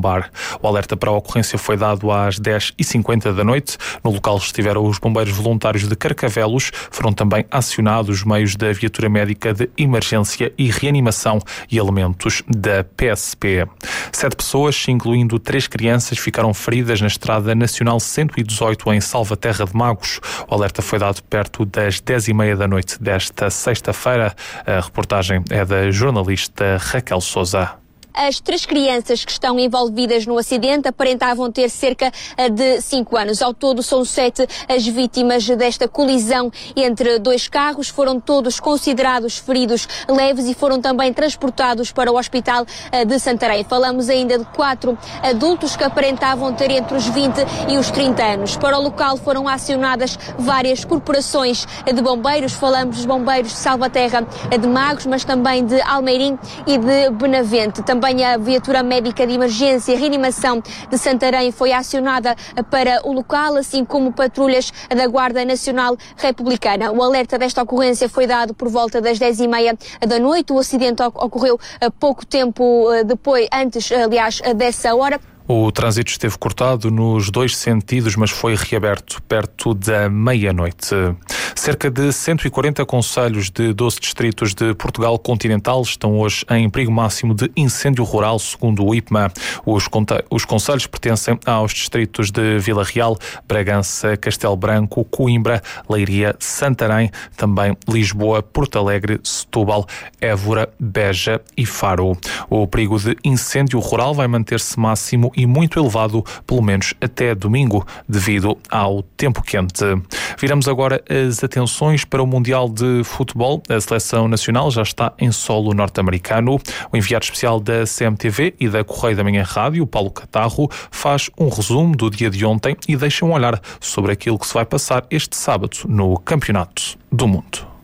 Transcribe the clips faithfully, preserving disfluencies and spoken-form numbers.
bar. O alerta para a ocorrência foi dado às dez e cinquenta da noite. No local estiveram os bombeiros voluntários de Carcavelos. Foram também acionados meios da viatura médica de emergência e reanimação e elementos da P S P. Sete pessoas, incluindo três crianças, ficaram feridas na Estrada Nacional cento e dezoito em Salvaterra de Magos. O alerta foi dado perto das dez e meia da noite desta sexta-feira. A reportagem é da jornalista Raquel Sousa. As três crianças que estão envolvidas no acidente aparentavam ter cerca de cinco anos. Ao todo são sete as vítimas desta colisão entre dois carros. Foram todos considerados feridos leves e foram também transportados para o Hospital de Santarém. Falamos ainda de quatro adultos que aparentavam ter entre os vinte e os trinta anos. Para o local foram acionadas várias corporações de bombeiros. Falamos dos bombeiros de Salvaterra de Magos, mas também de Almeirim e de Benavente. Também Também a viatura médica de emergência e reanimação de Santarém foi acionada para o local, assim como patrulhas da Guarda Nacional Republicana. O alerta desta ocorrência foi dado por volta das dez e meia da noite. O acidente ocorreu pouco tempo depois, antes, aliás, dessa hora. O trânsito esteve cortado nos dois sentidos, mas foi reaberto perto da meia-noite. Cerca de cento e quarenta concelhos de doze distritos de Portugal continental estão hoje em perigo máximo de incêndio rural, segundo o I P M A. Os, os concelhos pertencem aos distritos de Vila Real, Bragança, Castelo Branco, Coimbra, Leiria, Santarém, também Lisboa, Porto Alegre, Setúbal, Évora, Beja e Faro. O perigo de incêndio rural vai manter-se máximo e muito elevado, pelo menos até domingo, devido ao tempo quente. Viramos agora as atenções para o Mundial de Futebol. A seleção nacional já está em solo norte-americano. O enviado especial da C M T V e da Correio da Manhã Rádio, Paulo Catarro, faz um resumo do dia de ontem e deixa um olhar sobre aquilo que se vai passar este sábado no Campeonato do Mundo.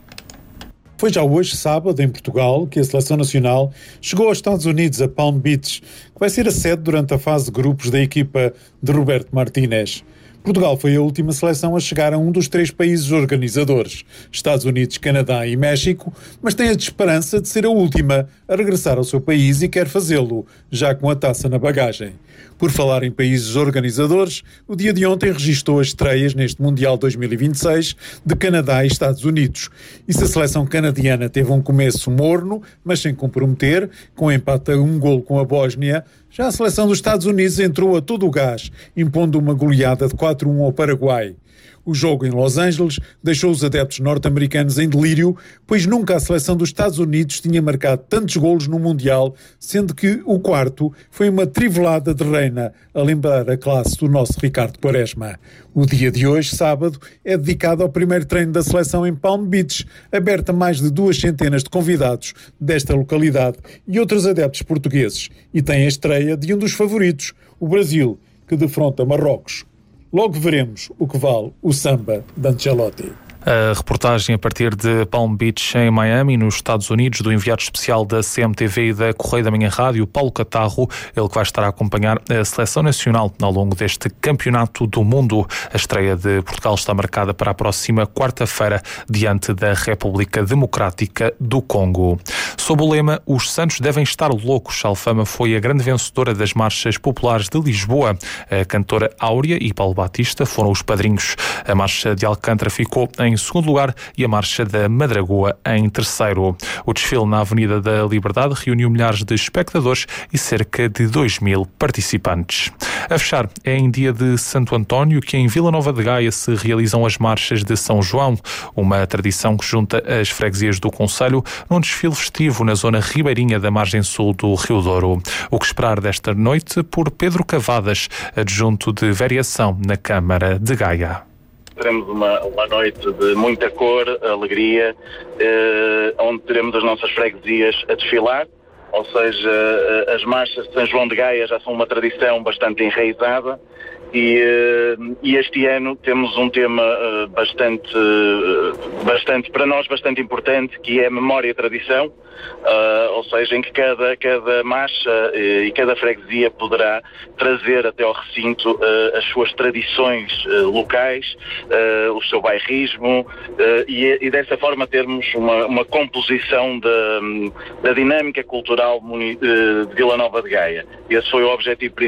Foi já hoje, sábado, em Portugal, que a Seleção Nacional chegou aos Estados Unidos, a Palm Beach, que vai ser a sede durante a fase de grupos da equipa de Roberto Martínez. Portugal foi a última seleção a chegar a um dos três países organizadores, Estados Unidos, Canadá e México, mas tem a esperança de ser a última a regressar ao seu país e quer fazê-lo, já com a taça na bagagem. Por falar em países organizadores, o dia de ontem registou as estreias neste Mundial dois mil e vinte e seis de Canadá e Estados Unidos. E se a seleção canadiana teve um começo morno, mas sem comprometer, com empate a um golo com a Bósnia, já a seleção dos Estados Unidos entrou a todo o gás, impondo uma goleada de quatro a um ao Paraguai. O jogo em Los Angeles deixou os adeptos norte-americanos em delírio, pois nunca a seleção dos Estados Unidos tinha marcado tantos golos no Mundial, sendo que o quarto foi uma trivelada de reina, a lembrar a classe do nosso Ricardo Quaresma. O dia de hoje, sábado, é dedicado ao primeiro treino da seleção em Palm Beach, aberto a mais de duas centenas de convidados desta localidade e outros adeptos portugueses, e tem a estreia de um dos favoritos, o Brasil, que defronta Marrocos. Logo veremos o que vale o samba de Ancelotti. A reportagem a partir de Palm Beach, em Miami, nos Estados Unidos, do enviado especial da C M T V e da Correio da Manhã Rádio, Paulo Catarro, ele que vai estar a acompanhar a seleção nacional ao longo deste Campeonato do Mundo. A estreia de Portugal está marcada para a próxima quarta-feira, diante da República Democrática do Congo. Sob o lema "Os Santos devem estar loucos", Alfama foi a grande vencedora das marchas populares de Lisboa. A cantora Áurea e Paulo Batista foram os padrinhos. A marcha de Alcântara ficou em segundo lugar e a marcha da Madragoa em terceiro. O desfile na Avenida da Liberdade reuniu milhares de espectadores e cerca de dois mil participantes. A fechar, é em dia de Santo António que em Vila Nova de Gaia se realizam as marchas de São João, uma tradição que junta as freguesias do concelho num desfile festivo na zona ribeirinha da margem sul do Rio Douro. O que esperar desta noite por Pedro Cavadas, adjunto de variação na Câmara de Gaia. Teremos uma, uma noite de muita cor, alegria, eh, onde teremos as nossas freguesias a desfilar, ou seja, as marchas de São João de Gaia já são uma tradição bastante enraizada e, e este ano temos um tema bastante, bastante, para nós bastante importante, que é a memória e tradição, uh, ou seja, em que cada, cada marcha e cada freguesia poderá trazer até ao recinto uh, as suas tradições uh, locais, uh, o seu bairrismo, uh, e, e dessa forma termos uma, uma composição da, da dinâmica cultural de Vila Nova de Gaia. Esse foi o objetivo principal